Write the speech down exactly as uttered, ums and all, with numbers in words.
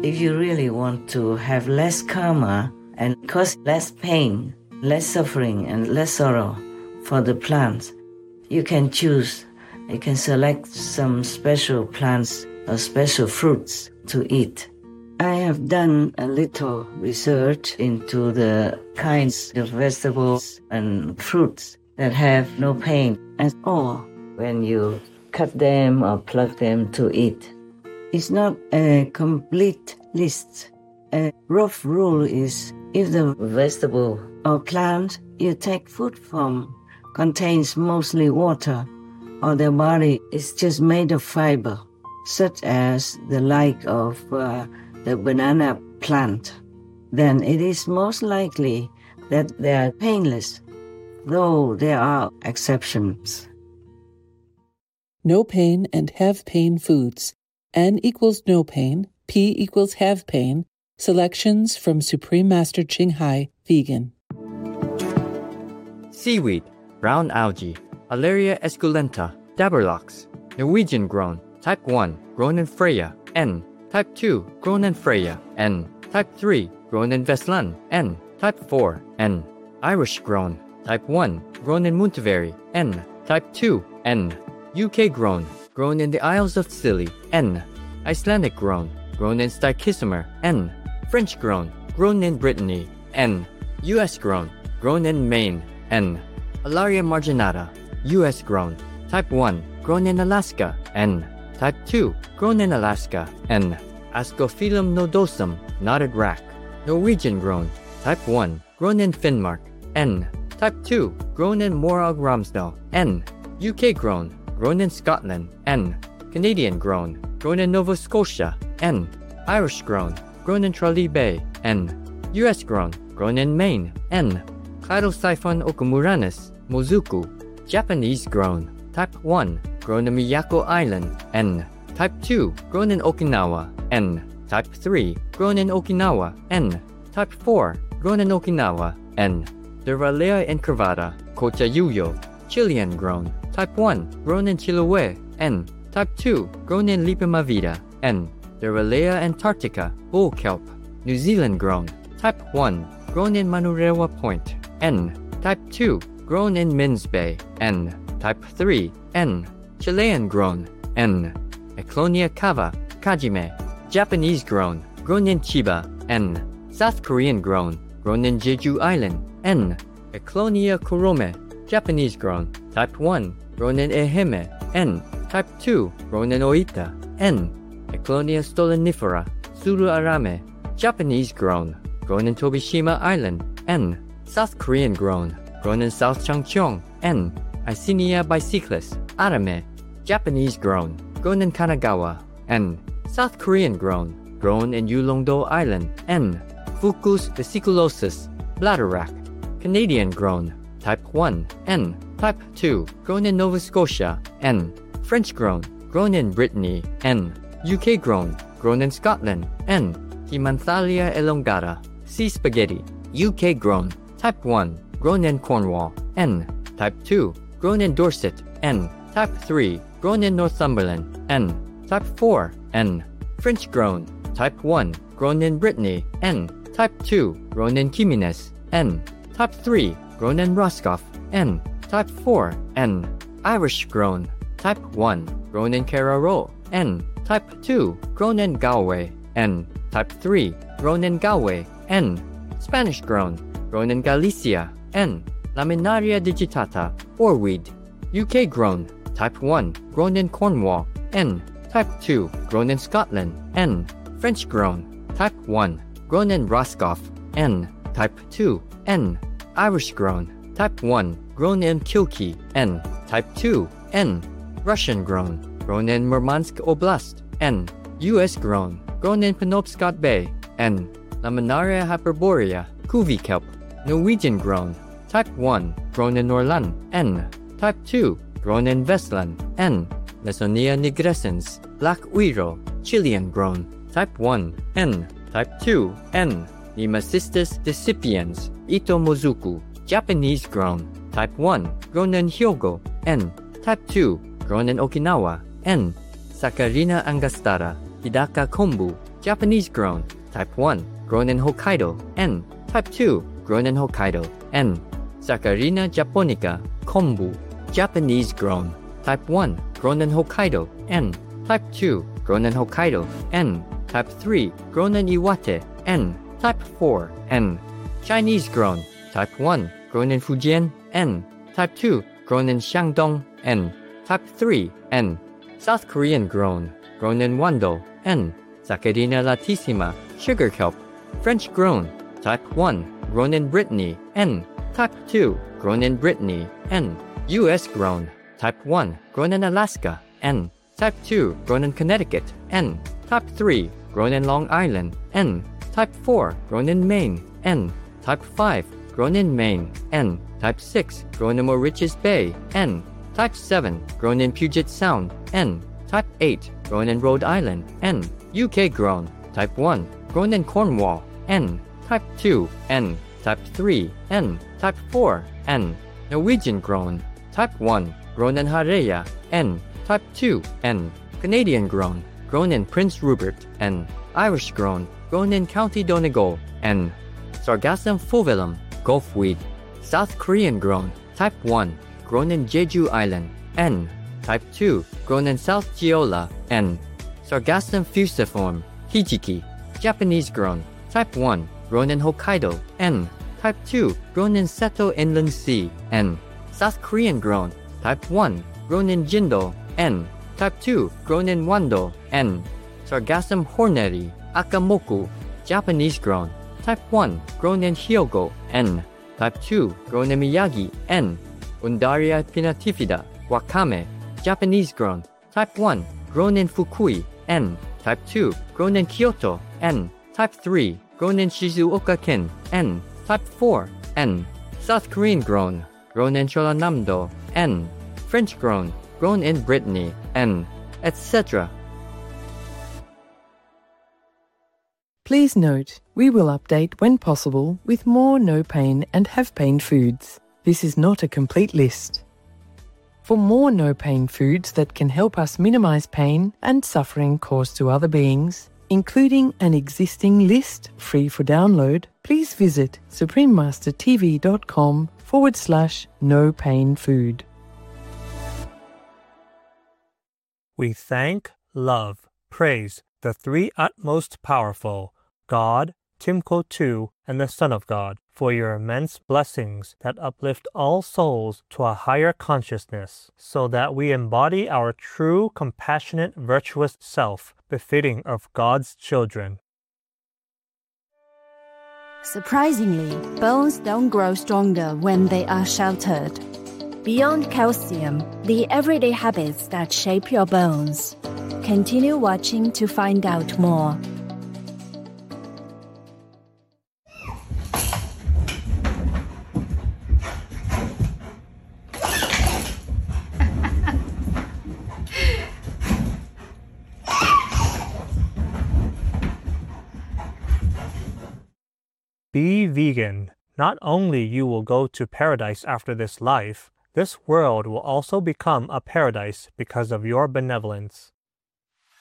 if you really want to have less karma and cause less pain, less suffering, and less sorrow for the plants, you can choose, you can select some special plants or special fruits to eat. I have done a little research into the kinds of vegetables and fruits that have no pain at all when you cut them or pluck them to eat. It's not a complete list. A rough rule is if the vegetable or plant you take food from contains mostly water, or their body is just made of fiber, such as the like of uh, the banana plant, then it is most likely that they are painless, though there are exceptions. No pain and have pain foods. N equals no pain, P equals have pain. Selections from Supreme Master Ching Hai, Vegan. Seaweed, brown algae, Alaria esculenta, Daberlox, Norwegian grown, type one, grown in Freya, N. Type two, grown in Freya, N. Type three, grown in Veslan, N. Type four, N. Irish grown, Type one, grown in Monteveri, N. Type two, N. U K grown, grown in the Isles of Scilly, N. Icelandic grown, grown in Stykismer, N. French grown, grown in Brittany, N. U S grown, grown in Maine, N. Alaria marginata, U S grown, Type one, grown in Alaska, N. Type two, grown in Alaska, N. Ascophyllum nodosum, knotted rack, Norwegian grown, Type one, grown in Finnmark, N. Type two, grown in Morag Ramsdale, N. U K grown, grown in Scotland, N. Canadian grown, grown in Nova Scotia, N. Irish grown, grown in Tralee Bay, N. U S grown, grown in Maine, N. Chirosyphon okumuranis, Mozuku, Japanese grown, Type one, grown in Miyako Island, N. Type two, grown in Okinawa, N. Type three, grown in Okinawa, N. Type four, grown in Okinawa, N. Duralea incurvata, Cochayuyo, Chilean grown, Type one, grown in Chiloé, N. Type two, grown in Lipimavida, N. Duralea antarctica, bull kelp, New Zealand grown, Type one, grown in Manurewa Point, N. Type two, grown in Min's Bay, N. Type three, N. Chilean grown, N. Eclonia cava, Kajime, Japanese grown, grown in Chiba, N. South Korean grown, grown in Jeju Island, N. Eclonia korome, Japanese grown, Type one, grown in Ehime, N. Type two, grown in Oita, N. Eclonia stolonifera, Suru Arame, Japanese grown, grown in Tobishima Island, N. South Korean grown, grown in South Changcheong, N. Icenia bicyclis, Arame, Japanese grown, grown in Kanagawa, N. South Korean grown, grown in Ulongdo Island, N. Fucus vesiculosus, bladderwrack, Canadian grown, Type one, N. Type two, grown in Nova Scotia, N. French grown, grown in Brittany, N. U K grown, grown in Scotland, N. Hemanthalia elongata, sea spaghetti, U K grown, Type one, grown in Cornwall, N. Type two, grown in Dorset, N. Type three, grown in Northumberland, N. Type four, N. French grown, Type one, grown in Brittany, N. Type two, grown in Jimenez, N. Type three, grown in Roscoff, N. Type four, N. Irish grown, Type one, grown in Carraro, N. Type two, grown in Galway, N. Type three, grown in Galway, N. Spanish grown, grown in Galicia, N. Laminaria digitata, oarweed, U K grown, Type one, grown in Cornwall, N. Type two, grown in Scotland, N. French grown, Type one, grown in Roscoff, N. Type two, N. Irish grown, Type one, grown in Kilkee, N. Type two, N. Russian grown, grown in Murmansk Oblast, N. U S grown, grown in Penobscot Bay, N. Laminaria hyperborea, Kuvi kelp, Norwegian grown, Type one, grown in Norland, N. Type two, grown in Vestland, N. Mesonia nigrescens, black uiro, Chilean grown, Type one, N. Type two, N. Nemacystis decipiens, Ito Mozuku, Japanese grown, Type one, grown in Hyogo, N. Type two, grown in Okinawa, N. Saccharina angostata, Hidaka kombu, Japanese grown. Type one, grown in Hokkaido. N. Type two, grown in Hokkaido. N. Saccharina japonica, kombu. Japanese grown. Type one, grown in Hokkaido. N. Type two, grown in Hokkaido. N. Type three, grown in Iwate. N. Type four, N. Chinese grown. Type one, grown in Fujian. N. Type two, grown in Shandong. N. Type three, N. South Korean grown. Grown in Wando. N. Saccharina latissima, sugar kelp. French grown. Type one, grown in Brittany. N. Type two, grown in Brittany. N. U S grown. Type one, grown in Alaska. N. Type two, grown in Connecticut. N. Type three, grown in Long Island. N. Type four, grown in Maine. N. Type five, grown in Maine. N. Type six, grown in Mauritius Bay. N. Type seven, grown in Puget Sound. N. Type eight, grown in Rhode Island. N. U K grown. Type one, grown in Cornwall. N. Type two, N. Type three, N. Type four, N. Norwegian grown. Type one, grown in Hareya. N. Type two, N. Canadian grown. Grown in Prince Rupert. N. Irish grown. Grown in County Donegal. N. Sargassum fulvellum, gulfweed. South Korean grown. Type one, grown in Jeju Island. N. Type two, grown in South Jeolla. N. Sargassum fusiform, hijiki. Japanese grown. Type one, grown in Hokkaido. N. Type two, grown in Seto Inland Sea. N. South Korean grown. Type one, grown in Jindo. N. Type two, grown in Wando. N. Sargassum horneri, akamoku. Japanese grown. Type one, grown in Hyogo. N. Type two, grown in Miyagi. N. Undaria pinnatifida, wakame. Japanese grown. Type one, grown in Fukui. N. Type two, grown in Kyoto. N. Type three, grown in Shizuoka-ken. N. Type four, N. South Korean grown. Grown in Cholanamdo. N. French grown. Grown in Brittany. N. et cetera. Please note, we will update when possible with more no-pain and have-pain foods. This is not a complete list. For more no-pain foods that can help us minimize pain and suffering caused to other beings, including an existing list free for download, please visit suprememastertv.com forward slash no pain food. We thank, love, praise the three utmost powerful, God, Timko two, and the Son of God, for your immense blessings that uplift all souls to a higher consciousness, so that we embody our true, compassionate, virtuous self, befitting of God's children. Surprisingly, bones don't grow stronger when they are sheltered. Beyond calcium, the everyday habits that shape your bones. Continue watching to find out more. Be vegan. Not only you will go to paradise after this life, this world will also become a paradise because of your benevolence.